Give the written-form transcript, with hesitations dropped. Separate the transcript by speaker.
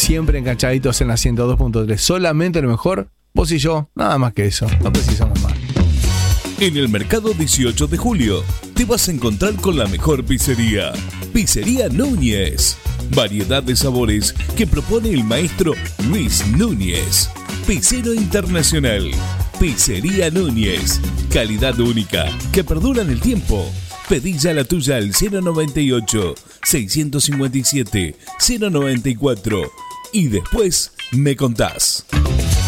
Speaker 1: siempre enganchaditos en la 102.3. Solamente lo mejor, vos y yo, nada más que eso. No precisamos más.
Speaker 2: En el Mercado 18 de Julio te vas a encontrar con la mejor pizzería. Pizzería Núñez. Variedad de sabores que propone el maestro Luis Núñez. Pizzero internacional. Pizzería Núñez. Calidad única que perdura en el tiempo. Pedí ya la tuya al 098-657-094 y después me contás.